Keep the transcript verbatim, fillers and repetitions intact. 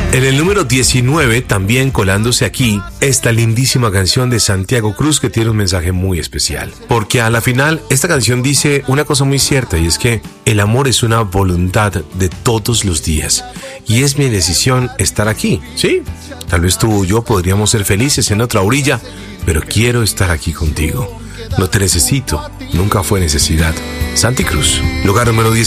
En el número diecinueve, también colándose aquí, esta lindísima canción de Santiago Cruz, que tiene un mensaje muy especial. Porque a la final, esta canción dice una cosa muy cierta, y es que el amor es una voluntad de todos los días. Y es mi decisión estar aquí, ¿sí? Tal vez tú o yo podríamos ser felices en otra orilla, pero quiero estar aquí contigo. No te necesito, nunca fue necesidad. Santi Cruz, lugar número diecinueve.